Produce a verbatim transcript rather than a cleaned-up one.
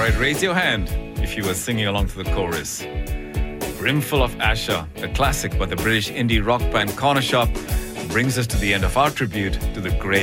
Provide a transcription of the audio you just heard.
right, raise your hand if you were singing along to the chorus. Brimful of Asher, the classic by the British indie rock band Corner Shop, brings us to the end of our tribute to the great